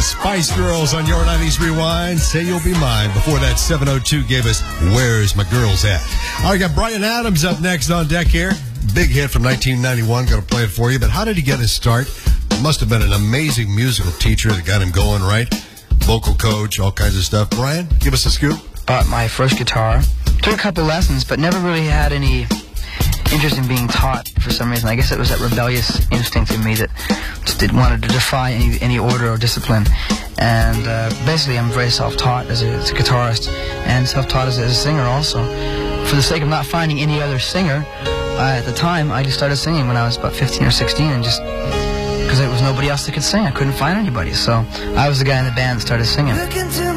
Spice Girls on your 90s Rewind. Say You'll Be Mine. Before that, 702 gave us Where's My Girls At? All right, got Bryan Adams up next on deck here. Big hit from 1991. Going to play it for you. But how did he get his start? Must have been an amazing musical teacher that got him going, right? Vocal coach, all kinds of stuff. Bryan, give us a scoop. Bought my first guitar. Took a couple lessons, but never really had any interest in being taught for some reason. I guess it was that rebellious instinct in me that just wanted to defy any order or discipline. And basically, I'm very self-taught as a guitarist and self-taught as a singer also. For the sake of not finding any other singer, at the time, I just started singing when I was about 15 or 16, and just because there was nobody else that could sing. I couldn't find anybody, so I was the guy in the band that started singing.